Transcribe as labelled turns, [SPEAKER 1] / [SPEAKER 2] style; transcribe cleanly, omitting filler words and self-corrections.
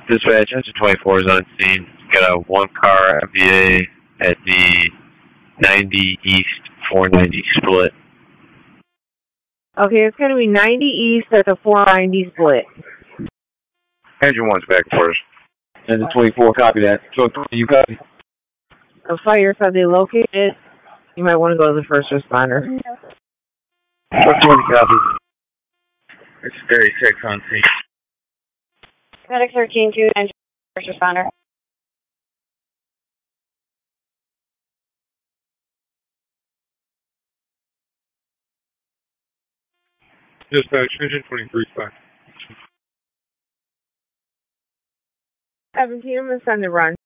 [SPEAKER 1] Dispatch, engine 24 is on scene. Got a one-car FVA at the 90 East 490 split.
[SPEAKER 2] Okay, it's going to be 90 East at the 490 split.
[SPEAKER 1] Engine 1's back first. Engine 24, copy that. So, you copy?
[SPEAKER 2] The fire said they located it. You might want to go to the first responder.
[SPEAKER 1] 420, copy. It's 36 on scene.
[SPEAKER 3] Medic 13-2, engine first responder.
[SPEAKER 4] Dispatch, engine 23 back.
[SPEAKER 2] 17, I'm going to send the run.